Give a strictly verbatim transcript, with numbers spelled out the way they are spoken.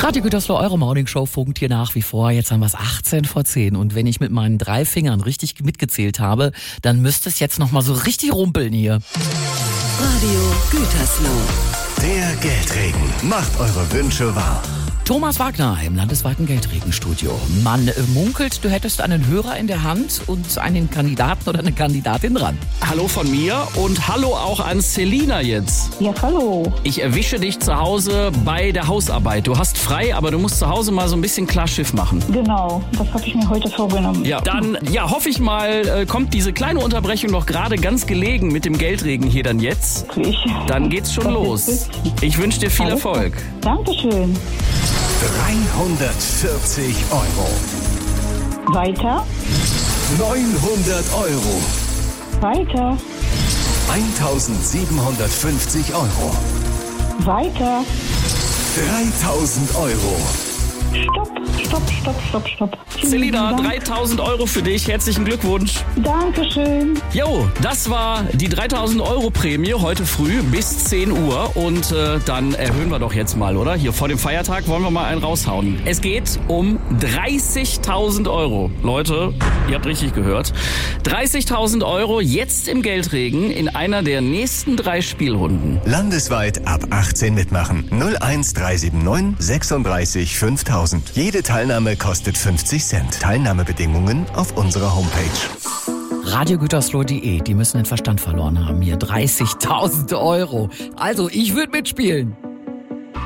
Radio Gütersloh, eure Morningshow funkt hier nach wie vor. Jetzt haben wir es achtzehn vor zehn und wenn ich mit meinen drei Fingern richtig mitgezählt habe, dann müsste es jetzt nochmal so richtig rumpeln hier. Radio Gütersloh. Der Geldregen macht eure Wünsche wahr. Thomas Wagner im landesweiten Geldregenstudio. Man munkelt, du hättest einen Hörer in der Hand und einen Kandidaten oder eine Kandidatin dran. Hallo von mir und hallo auch an Selina jetzt. Ja, hallo. Ich erwische dich zu Hause bei der Hausarbeit. Du hast frei, aber du musst zu Hause mal so ein bisschen klar Schiff machen. Genau, das habe ich mir heute vorgenommen. Ja, dann ja, hoffe ich mal, äh, kommt diese kleine Unterbrechung noch gerade ganz gelegen mit dem Geldregen hier dann jetzt. Wirklich. Dann geht's schon Das los. ist Ich wünsche dir viel Alles Erfolg. klar. Dankeschön. dreihundertvierzig Euro. Weiter, neunhundert Euro. weiter, eintausendsiebenhundertfünfzig Euro. weiter. dreitausend Euro. Stopp, stopp, stopp, stopp, stopp. Vielen Selina, Dank. dreitausend Euro für dich. Herzlichen Glückwunsch. Dankeschön. Jo, das war die dreitausend Euro Prämie heute früh bis zehn Uhr und äh, dann erhöhen wir doch jetzt mal, oder? Hier vor dem Feiertag wollen wir mal einen raushauen. Es geht um dreißigtausend Euro. Leute, ihr habt richtig gehört. dreißigtausend Euro jetzt im Geldregen in einer der nächsten drei Spielrunden. Landesweit ab achtzehn mitmachen. null eins drei sieben neun sechsunddreißig fünftausend. Jede Teilnahme kostet fünfzig Cent. Teilnahmebedingungen auf unserer Homepage. radiogütersloh punkt de, die müssen den Verstand verloren haben hier. dreißigtausend Euro. Also, ich würde mitspielen.